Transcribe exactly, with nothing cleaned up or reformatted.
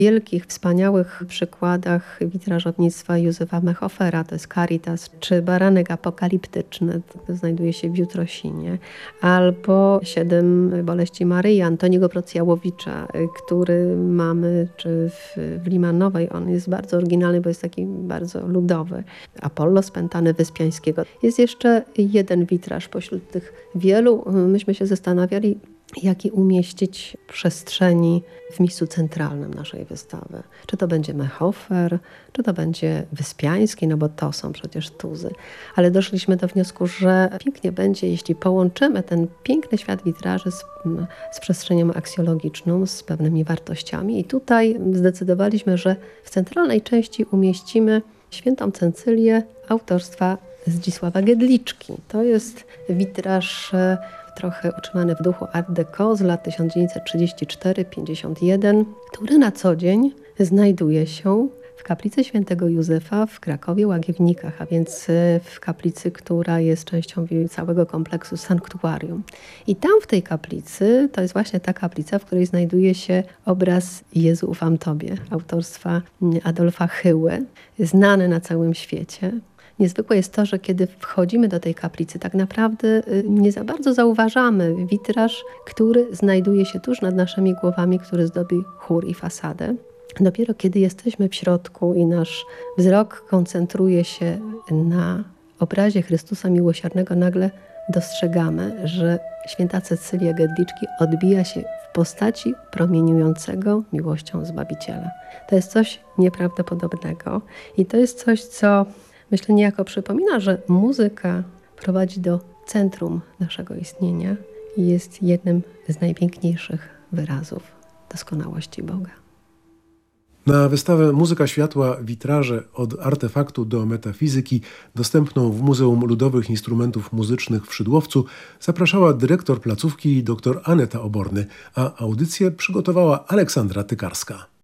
wielkich, wspaniałych przykładach witrażownictwa Józefa Mechofera, to jest Caritas, czy Baranek Apokaliptyczny, to znajduje się w Jutrosinie, albo Siedem boleści Maryi Antoniego Procjałowicza, który mamy czy w, w Limanowej. On jest bardzo oryginalny, bo jest taki bardzo ludowy. Apollo Spętany Wyspiańskiego. Jest jeszcze jeden witraż pośród tych wielu. Myśmy się zastanawiali, jaki umieścić w przestrzeni w miejscu centralnym naszej wystawy. Czy to będzie Mechofer, czy to będzie Wyspiański, no bo to są przecież tuzy. Ale doszliśmy do wniosku, że pięknie będzie, jeśli połączymy ten piękny świat witraży z, z przestrzenią aksjologiczną, z pewnymi wartościami. I tutaj zdecydowaliśmy, że w centralnej części umieścimy Świętą Cencylię autorstwa Zdzisława Gedliczki. To jest witraż trochę utrzymany w duchu Art Deco z lat tysiąc dziewięćset trzydziesty czwarty do pięćdziesiątego pierwszego, który na co dzień znajduje się w kaplicy Świętego Józefa w Krakowie Łagiewnikach, a więc w kaplicy, która jest częścią całego kompleksu sanktuarium. I tam w tej kaplicy, to jest właśnie ta kaplica, w której znajduje się obraz Jezu ufam Tobie, autorstwa Adolfa Hyły, znany na całym świecie. Niezwykłe jest to, że kiedy wchodzimy do tej kaplicy, tak naprawdę nie za bardzo zauważamy witraż, który znajduje się tuż nad naszymi głowami, który zdobi chór i fasadę. Dopiero kiedy jesteśmy w środku i nasz wzrok koncentruje się na obrazie Chrystusa Miłosiernego, nagle dostrzegamy, że święta Cecylia Gedliczki odbija się w postaci promieniującego miłością Zbawiciela. To jest coś nieprawdopodobnego i to jest coś, co myślę niejako przypomina, że muzyka prowadzi do centrum naszego istnienia i jest jednym z najpiękniejszych wyrazów doskonałości Boga. Na wystawę Muzyka Światła, witraże od artefaktu do metafizyki, dostępną w Muzeum Ludowych Instrumentów Muzycznych w Szydłowcu, zapraszała dyrektor placówki dr Aneta Oborny, a audycję przygotowała Aleksandra Tykarska.